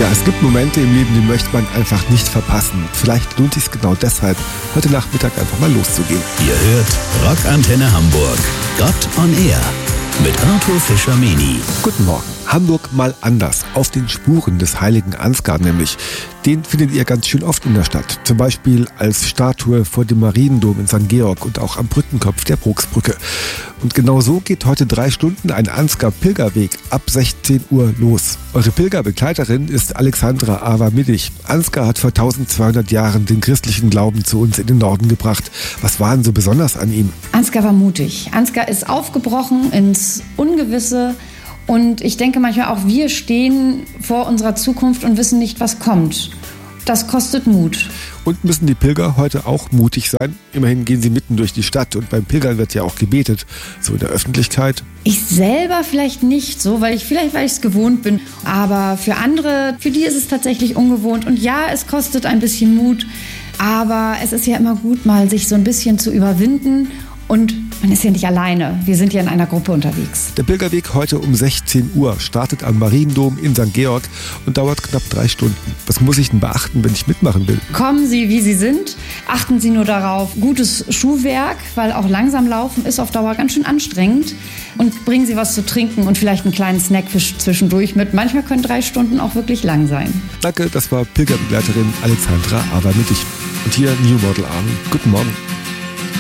Tja, es gibt Momente im Leben, die möchte man einfach nicht verpassen. Vielleicht lohnt es sich genau deshalb, heute Nachmittag einfach mal loszugehen. Ihr hört Rockantenne Hamburg. Gott on Air mit Arthur Fischer-Meni. Guten Morgen. Hamburg mal anders. Auf den Spuren des heiligen Ansgar nämlich. Den findet ihr ganz schön oft in der Stadt. Zum Beispiel als Statue vor dem Mariendom in St. Georg und auch am Brückenkopf der Brooksbrücke. Und genau so geht heute 3 Stunden ein Ansgar-Pilgerweg ab 16 Uhr los. Eure Pilgerbegleiterin ist Alexandra Awa-Middig. Ansgar hat vor 1200 Jahren den christlichen Glauben zu uns in den Norden gebracht. Was war denn so besonders an ihm? Ansgar war mutig. Ansgar ist aufgebrochen ins Ungewisse. Und ich denke manchmal auch, wir stehen vor unserer Zukunft und wissen nicht, was kommt. Das kostet Mut. Und müssen die Pilger heute auch mutig sein? Immerhin gehen sie mitten durch die Stadt und beim Pilgern wird ja auch gebetet, so in der Öffentlichkeit. Ich selber vielleicht nicht so, weil ich es gewohnt bin. Aber für andere, für die ist es tatsächlich ungewohnt. Und ja, es kostet ein bisschen Mut, aber es ist ja immer gut, mal sich so ein bisschen zu überwinden. Und man ist ja nicht alleine. Wir sind ja in einer Gruppe unterwegs. Der Pilgerweg heute um 16 Uhr startet am Mariendom in St. Georg und dauert knapp 3 Stunden. Was muss ich denn beachten, wenn ich mitmachen will? Kommen Sie, wie Sie sind. Achten Sie nur darauf, gutes Schuhwerk, weil auch langsam laufen ist auf Dauer ganz schön anstrengend. Und bringen Sie was zu trinken und vielleicht einen kleinen Snackfisch zwischendurch mit. Manchmal können 3 Stunden auch wirklich lang sein. Danke, das war Pilgerbegleiterin Alexandra Awa-Middig. Und hier New Model Army. Guten Morgen.